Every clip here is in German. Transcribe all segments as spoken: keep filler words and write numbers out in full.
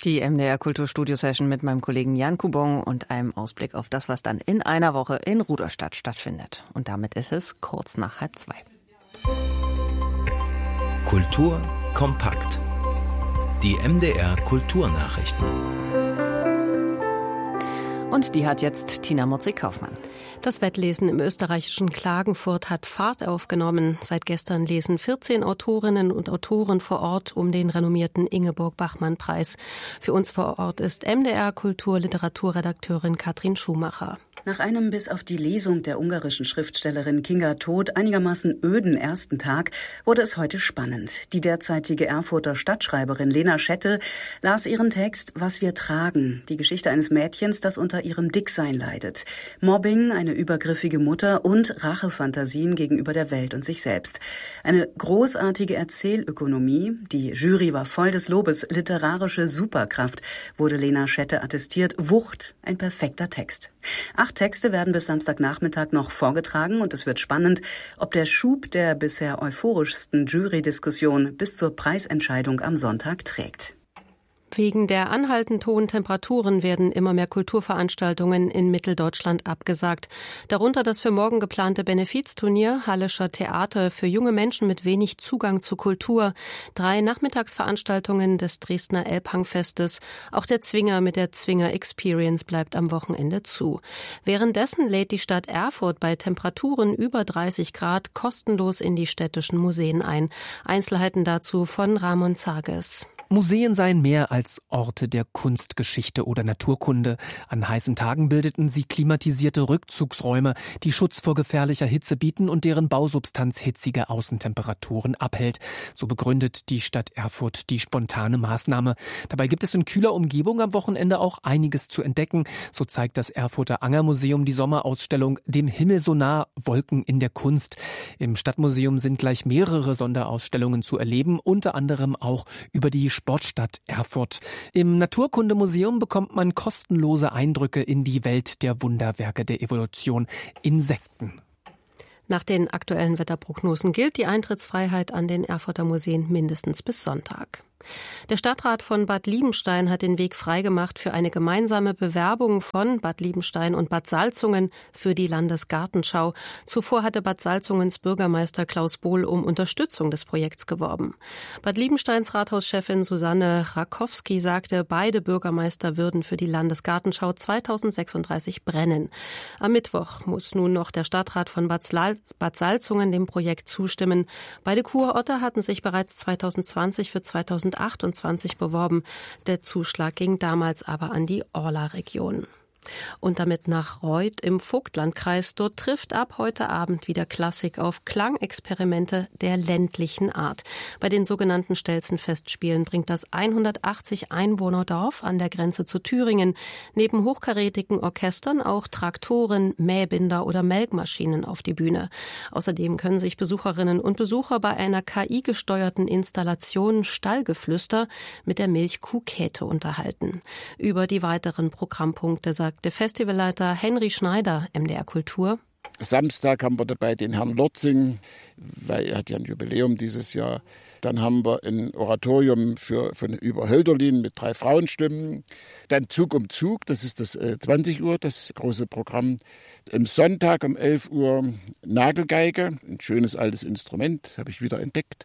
Die M D R Kulturstudio-Session mit meinem Kollegen Jan Kubong und einem Ausblick auf das, was dann in einer Woche in Rudolstadt stattfindet. Und damit ist es kurz nach halb zwei. Kultur kompakt. Die M D R Kulturnachrichten. Und die hat jetzt Tina Motzig-Kaufmann. Das Wettlesen im österreichischen Klagenfurt hat Fahrt aufgenommen. Seit gestern lesen vierzehn Autorinnen und Autoren vor Ort um den renommierten Ingeborg-Bachmann-Preis. Für uns vor Ort ist M D R Kultur-Literaturredakteurin Katrin Schumacher. Nach einem bis auf die Lesung der ungarischen Schriftstellerin Kinga Todt einigermaßen öden ersten Tag wurde es heute spannend. Die derzeitige Erfurter Stadtschreiberin Lena Schette las ihren Text »Was wir tragen«, die Geschichte eines Mädchens, das unter ihrem Dicksein leidet. Mobbing, eine übergriffige Mutter und Rachefantasien gegenüber der Welt und sich selbst. Eine großartige Erzählökonomie, die Jury war voll des Lobes, literarische Superkraft, wurde Lena Schette attestiert, Wucht, ein perfekter Text. Acht Texte werden bis Samstagnachmittag noch vorgetragen und es wird spannend, ob der Schub der bisher euphorischsten Jury-Diskussion bis zur Preisentscheidung am Sonntag trägt. Wegen der anhaltend hohen Temperaturen werden immer mehr Kulturveranstaltungen in Mitteldeutschland abgesagt. Darunter das für morgen geplante Benefizturnier Hallischer Theater für junge Menschen mit wenig Zugang zu Kultur. Drei Nachmittagsveranstaltungen des Dresdner Elbhangfestes. Auch der Zwinger mit der Zwinger Experience bleibt am Wochenende zu. Währenddessen lädt die Stadt Erfurt bei Temperaturen über dreißig Grad kostenlos in die städtischen Museen ein. Einzelheiten dazu von Ramon Zages. Museen seien mehr als Orte der Kunstgeschichte oder Naturkunde. An heißen Tagen bildeten sie klimatisierte Rückzugsräume, die Schutz vor gefährlicher Hitze bieten und deren Bausubstanz hitzige Außentemperaturen abhält. So begründet die Stadt Erfurt die spontane Maßnahme. Dabei gibt es in kühler Umgebung am Wochenende auch einiges zu entdecken. So zeigt das Erfurter Angermuseum die Sommerausstellung »Dem Himmel so nah, Wolken in der Kunst«. Im Stadtmuseum sind gleich mehrere Sonderausstellungen zu erleben, unter anderem auch über die Sportstadt Erfurt. Im Naturkundemuseum bekommt man kostenlose Eindrücke in die Welt der Wunderwerke der Evolution, Insekten. Nach den aktuellen Wetterprognosen gilt die Eintrittsfreiheit an den Erfurter Museen mindestens bis Sonntag. Der Stadtrat von Bad Liebenstein hat den Weg freigemacht für eine gemeinsame Bewerbung von Bad Liebenstein und Bad Salzungen für die Landesgartenschau. Zuvor hatte Bad Salzungens Bürgermeister Klaus Bohl um Unterstützung des Projekts geworben. Bad Liebensteins Rathauschefin Susanne Rakowski sagte, beide Bürgermeister würden für die Landesgartenschau zweitausendsechsunddreißig brennen. Am Mittwoch muss nun noch der Stadtrat von Bad Salzungen dem Projekt zustimmen. Beide Kurorte hatten sich bereits zweitausendzwanzig für zweitausendachtundzwanzig beworben. Der Zuschlag ging damals aber an die Orla-Region. Und damit nach Reuth im Vogtlandkreis. Dort trifft ab heute Abend wieder Klassik auf Klangexperimente der ländlichen Art. Bei den sogenannten Stelzenfestspielen bringt das hundertachtzig Einwohnerdorf an der Grenze zu Thüringen neben hochkarätigen Orchestern auch Traktoren, Mähbinder oder Melkmaschinen auf die Bühne. Außerdem können sich Besucherinnen und Besucher bei einer K I-gesteuerten Installation Stallgeflüster mit der Milchkuh Käthe unterhalten. Über die weiteren Programmpunkte sagt der Festivalleiter Henry Schneider, M D R Kultur. Samstag haben wir dabei den Herrn Lorzing, weil er hat ja ein Jubiläum dieses Jahr. Dann haben wir ein Oratorium für, von über Hölderlin mit drei Frauenstimmen. Dann Zug um Zug, das ist das äh, zwanzig Uhr, das große Programm. Am Sonntag um elf Uhr Nagelgeige, ein schönes altes Instrument, habe ich wieder entdeckt.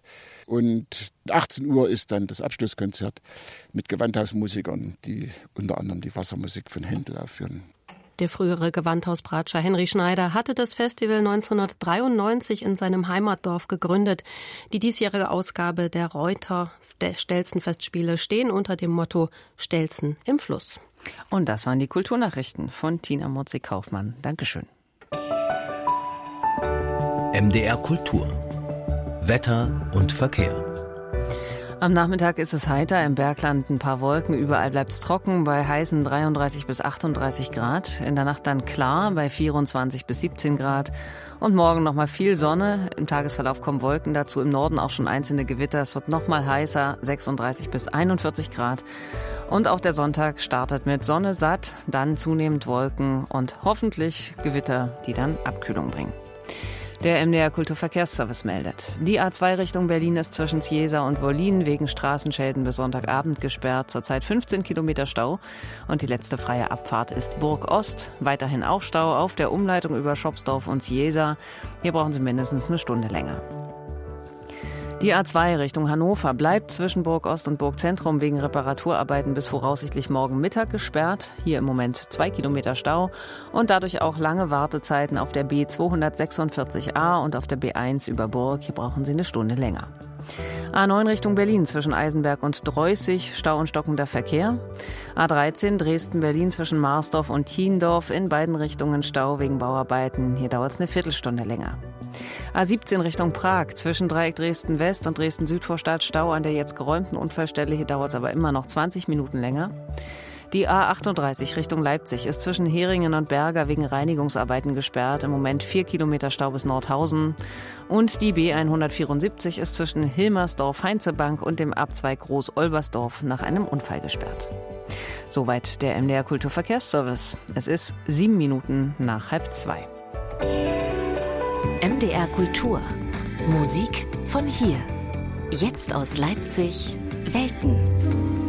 Und achtzehn Uhr ist dann das Abschlusskonzert mit Gewandhausmusikern, die unter anderem die Wassermusik von Händel aufführen. Der frühere Gewandhausbratscher Henry Schneider hatte das Festival neunzehnhundertdreiundneunzig in seinem Heimatdorf gegründet. Die diesjährige Ausgabe der Reuther Stelzenfestspiele stehen unter dem Motto Stelzen im Fluss. Und das waren die Kulturnachrichten von Tina Motzig-Kaufmann. Dankeschön. M D R Kultur. Wetter und Verkehr. Am Nachmittag ist es heiter, im Bergland ein paar Wolken, überall bleibt es trocken, bei heißen dreiunddreißig bis achtunddreißig Grad. In der Nacht dann klar, bei vierundzwanzig bis siebzehn Grad. Und morgen nochmal viel Sonne. Im Tagesverlauf kommen Wolken dazu, im Norden auch schon einzelne Gewitter. Es wird nochmal heißer, sechsunddreißig bis einundvierzig Grad. Und auch der Sonntag startet mit Sonne satt, dann zunehmend Wolken und hoffentlich Gewitter, die dann Abkühlung bringen. Der M D R Kulturverkehrsservice meldet. Die A zwei Richtung Berlin ist zwischen Ziesa und Wollin wegen Straßenschäden bis Sonntagabend gesperrt. Zurzeit fünfzehn Kilometer Stau. Und die letzte freie Abfahrt ist Burg Ost. Weiterhin auch Stau auf der Umleitung über Schopsdorf und Ziesa. Hier brauchen Sie mindestens eine Stunde länger. Die A zwei Richtung Hannover bleibt zwischen Burg Ost und Burg Zentrum wegen Reparaturarbeiten bis voraussichtlich morgen Mittag gesperrt. Hier im Moment zwei Kilometer Stau und dadurch auch lange Wartezeiten auf der B zweihundertsechsundvierzig a und auf der B eins über Burg. Hier brauchen Sie eine Stunde länger. A neun Richtung Berlin zwischen Eisenberg und Dreußig, Stau und stockender Verkehr. A dreizehn Dresden-Berlin zwischen Marsdorf und Thiendorf, in beiden Richtungen Stau wegen Bauarbeiten. Hier dauert es eine Viertelstunde länger. A siebzehn Richtung Prag zwischen Dreieck Dresden-West und Dresden-Südvorstadt, Stau an der jetzt geräumten Unfallstelle. Hier dauert es aber immer noch zwanzig Minuten länger. Die A achtunddreißig Richtung Leipzig ist zwischen Heringen und Berger wegen Reinigungsarbeiten gesperrt. Im Moment vier Kilometer Stau bis Nordhausen. Und die B hundertvierundsiebzig ist zwischen Hilmersdorf-Heinzebank und dem Abzweig Groß-Olbersdorf nach einem Unfall gesperrt. Soweit der M D R Kulturverkehrsservice. Es ist sieben Minuten nach halb zwei. M D R Kultur. Musik von hier. Jetzt aus Leipzig. Welten.